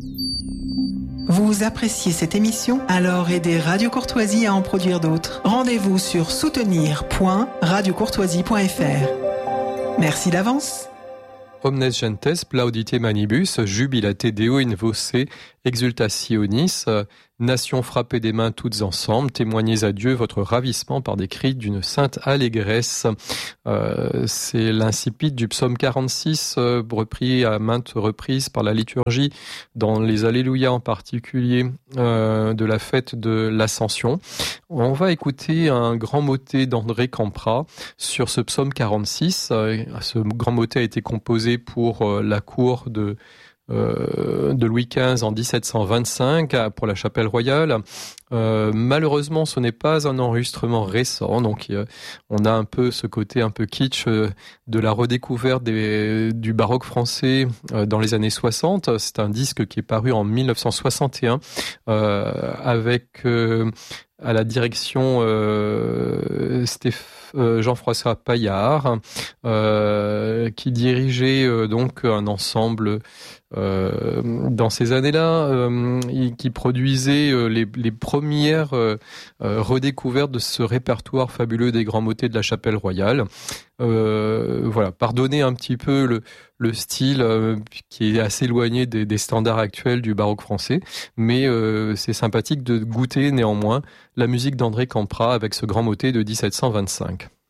Vous appréciez cette émission? Alors aidez Radio Courtoisie à en produire d'autres. Rendez-vous sur soutenir.radiocourtoisie.fr. Merci d'avance. Omnes gentes plaudite manibus, jubilate Deo in voce, exultationis, nation frappée des mains toutes ensemble, témoignez à Dieu votre ravissement par des cris d'une sainte allégresse. C'est l'incipit du psaume 46, repris à maintes reprises par la liturgie, dans les Alléluia en particulier, de la fête de l'Ascension. On va écouter un grand motet d'André Campra sur ce psaume 46. Ce grand motet a été composé pour la cour de Louis XV en 1725 pour la Chapelle Royale. Malheureusement, ce n'est pas un enregistrement récent, donc on a un peu ce côté un peu kitsch de la redécouverte du baroque français dans les années 60. C'est un disque qui est paru en 1961 avec à la direction Jean-François Paillard, qui dirigeait donc un ensemble dans ces années-là, qui produisait les premières redécouvertes de ce répertoire fabuleux des grands motets de la Chapelle Royale. Voilà, pardonnez un petit peu le style qui est assez éloigné des standards actuels du baroque français, mais c'est sympathique de goûter néanmoins la musique d'André Campra avec ce grand motet de 1725.